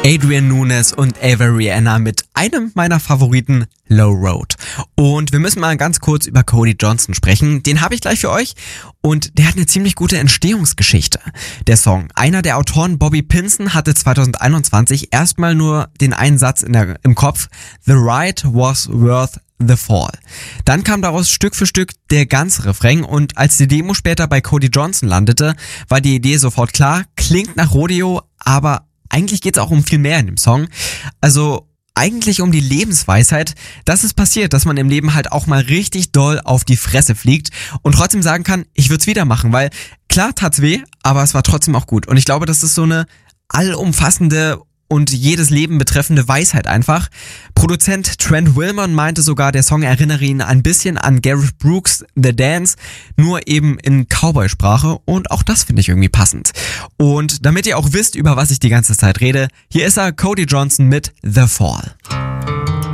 Adrian Nunes und Ava Rihanna mit einem meiner Favoriten, Low Road. Und wir müssen mal ganz kurz über Cody Johnson sprechen. Den habe ich gleich für euch und der hat eine ziemlich gute Entstehungsgeschichte. Der Song. Einer der Autoren, Bobby Pinson, hatte 2021 erstmal nur den einen Satz im Kopf: The ride was worth the fall. Dann kam daraus Stück für Stück der ganze Refrain und als die Demo später bei Cody Johnson landete, war die Idee sofort klar, klingt nach Rodeo, aber eigentlich geht's auch um viel mehr in dem Song. Also eigentlich um die Lebensweisheit, dass es passiert, dass man im Leben halt auch mal richtig doll auf die Fresse fliegt und trotzdem sagen kann, ich würde es wieder machen, weil klar tat's weh, aber es war trotzdem auch gut. Und ich glaube, das ist so eine allumfassende und jedes Leben betreffende Weisheit einfach. Produzent Trent Wilman meinte sogar, der Song erinnere ihn ein bisschen an Gareth Brooks' The Dance, nur eben in Cowboy-Sprache und auch das finde ich irgendwie passend. Und damit ihr auch wisst, über was ich die ganze Zeit rede, hier ist er, Cody Johnson mit The Fall.